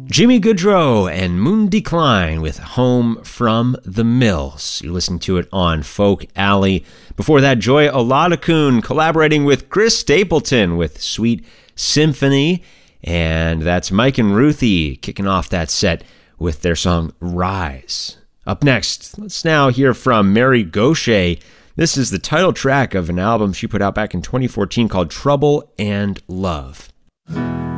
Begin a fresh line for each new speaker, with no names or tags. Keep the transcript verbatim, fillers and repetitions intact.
Jimmy Goodrow and Moon Decline with Home from the Mills. You're listening to it on Folk Alley. Before that, Joy Oladokun collaborating with Chris Stapleton with Sweet Symphony. And that's Mike and Ruthie kicking off that set with their song Rise. Up next, let's now hear from Mary Gauthier. This is the title track of an album she put out back in twenty fourteen called Trouble and Love.